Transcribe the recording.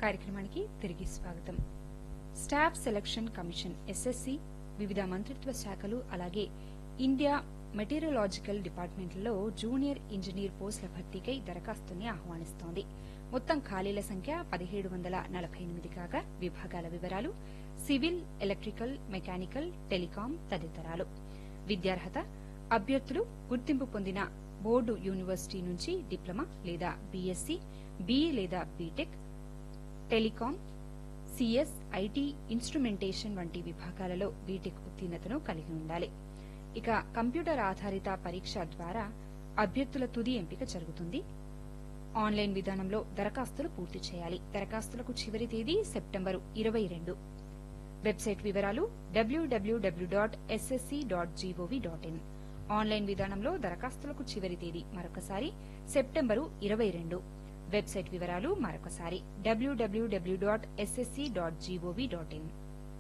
కార్యక్రమానికి తిరిగి స్వాగతం. స్టాఫ్ సెలక్షన్ కమిషన్ ఎస్ఎస్సి వివిధ మంత్రిత్వ శాఖలు అలాగే ఇండియా మెటీరియలాజికల్ డిపార్ట్మెంట్లలో జూనియర్ ఇంజనీర్ పోస్టుల భర్తీకై దరఖాస్తుల్ని ఆహ్వానిస్తోంది. మొత్తం ఖాళీల సంఖ్య 1748 కాగా విభాగాల వివరాలు సివిల్, ఎలక్ట్రికల్, మెకానికల్, టెలికాం తదితరాలు. విద్యార్హత అభ్యర్థులు గుర్తింపు పొందిన బోర్డు యూనివర్సిటీ నుంచి డిప్లొమా లేదా బీఎస్సీ, బీఈ లేదా BTech, telecom, CS, IT, instrumentation వంటి విభాగాలలో బీటెక్ ఉత్తీర్ణతను కలిగి ఉండాలి. ఇక కంప్యూటర్ ఆధారిత పరీక్ష ద్వారా అభ్యర్థుల తుది ఎంపిక జరుగుతుంది. ఆన్లైన్ విధానంలో దరఖాస్తులు పూర్తి చేయాలి. దరఖాస్తులకు చివరి తేదీ సెప్టెంబరు 22. వెబ్సైట్ వివరాలు www.ssc.gov.in. ఆన్లైన్ విధానంలో దరఖాస్తులకు చివరి తేదీ మరొకసారి సెప్టెంబరు 22. వెబ్సైట్ వివరాలు మరొకసారి www.ssc.gov.in.